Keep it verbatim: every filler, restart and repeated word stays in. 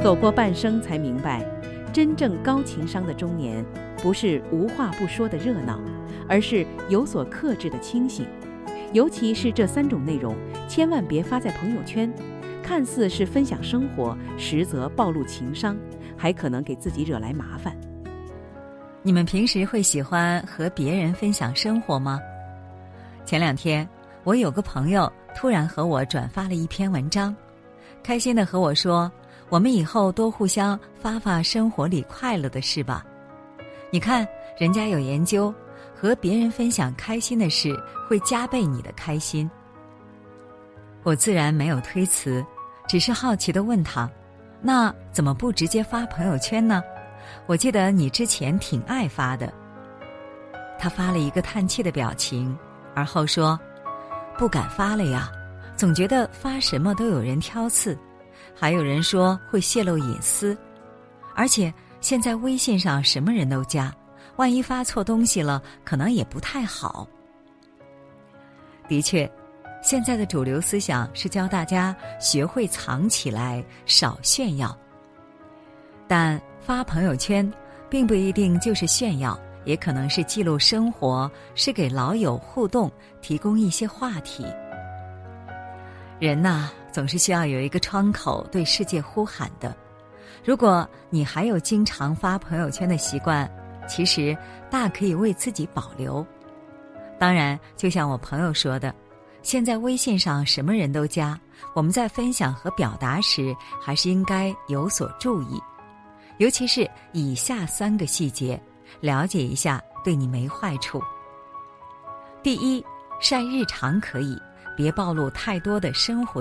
走过半生才明白，真正高情商的中年，不是无话不说的热闹，而是有所克制的清醒。尤其是这三种内容，千万别发在朋友圈，看似是分享生活，实则暴露情商，还可能给自己惹来麻烦。 你们平时会喜欢和别人分享生活吗？前两天，我有个朋友突然和我转发了一篇文章，开心地和我说，我们以后多互相发发生活里快乐的事吧。你看，人家有研究，和别人分享开心的事会加倍你的开心。我自然没有推辞，只是好奇地问他，那怎么不直接发朋友圈呢？我记得你之前挺爱发的。他发了一个叹气的表情，而后说，不敢发了呀，总觉得发什么都有人挑刺，还有人说会泄露隐私，而且现在微信上什么人都加，万一发错东西了，可能也不太好。的确，现在的主流思想是教大家学会藏起来，少炫耀。但发朋友圈并不一定就是炫耀，也可能是记录生活，是给老友互动，提供一些话题。人呐，总是需要有一个窗口对世界呼喊的。如果你还有经常发朋友圈的习惯，其实大可以为自己保留。当然，就像我朋友说的，现在微信上什么人都加，我们在分享和表达时，还是应该有所注意。尤其是以下三个细节，了解一下对你没坏处。第一，晒日常可以，别暴露太多的生活